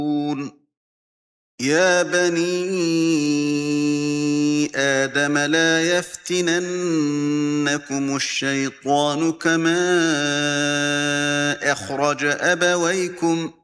يا بني آدم لا يفتننكم الشيطان كما أخرج أبويكم